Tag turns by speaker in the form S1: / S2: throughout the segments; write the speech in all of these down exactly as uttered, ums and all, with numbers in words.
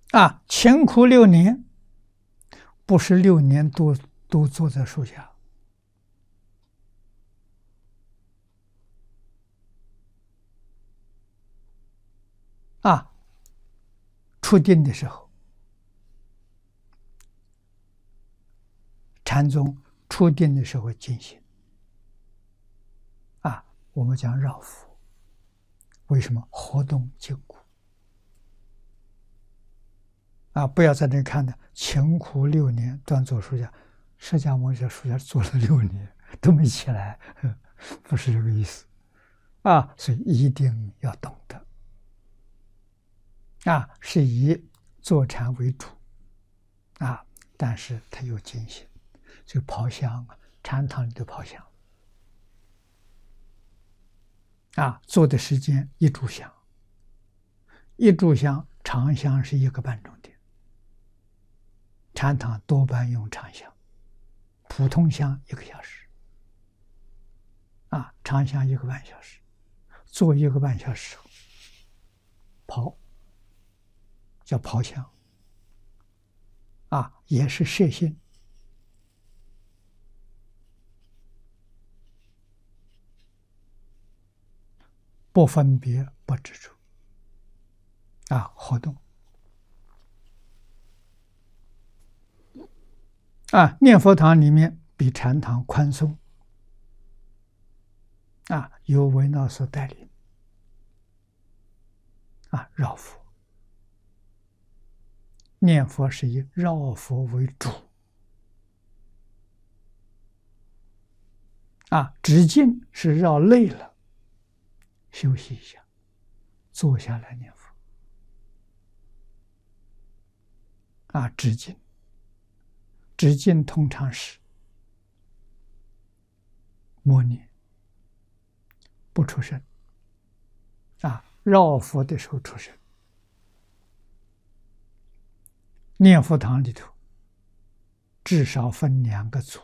S1: 啊，勤苦六年，不是六年都都坐在树下啊。出定的时候，禅宗出定的时候进行啊，我们讲绕佛，为什么活动筋骨啊？不要在那看的勤苦六年端坐树下，释迦牟尼在树下坐了六年都没起来，不是这个意思啊。所以一定要懂得啊，是以坐禅为主啊，但是它有进行，就跑香啊，禅堂里的跑香啊，做的时间一炷香，一炷香长香是一个半钟点，禅堂多半用长香，普通香一个小时啊，长香一个半小时，做一个半小时跑叫跑香啊，也是摄心不分别不执着啊，活动啊，念佛堂里面比禅堂宽松啊，由维那所带领啊，绕佛念佛是以绕佛为主啊，止境是绕累了休息一下，坐下来念佛啊，止境止境通常是默念不出声啊，绕佛的时候出声。念佛堂里头至少分两个组，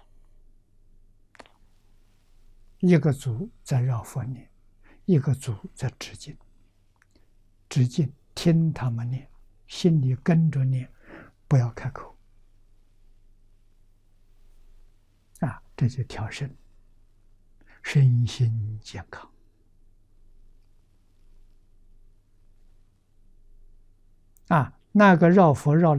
S1: 一个组在绕佛念，一个组在止境。止境听他们念，心里跟着念，不要开口啊，这就调身，身心健康啊。那个绕佛绕了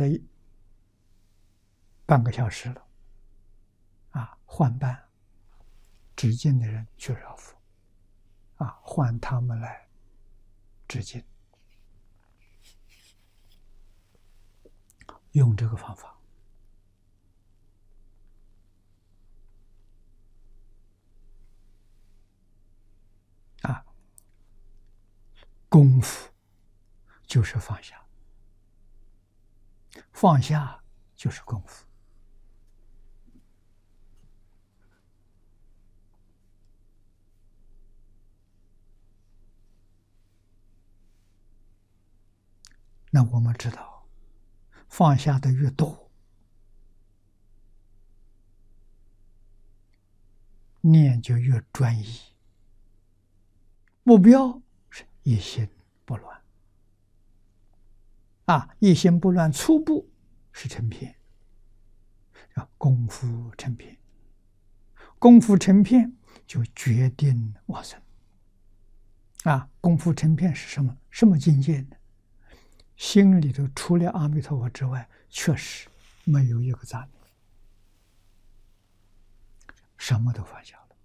S1: 半个小时了啊，换班止境的人去绕佛啊，换他们来止境，用这个方法啊，功夫就是放下，放下就是功夫。那我们知道，放下的越多，念就越专一，目标是一心不乱啊，一心不乱，初步是成片，叫功夫成片，功夫成片就决定往生啊。功夫成片是什么？什么境界呢？心里头除了阿弥陀佛之外，确实没有一个杂念，什么都放下了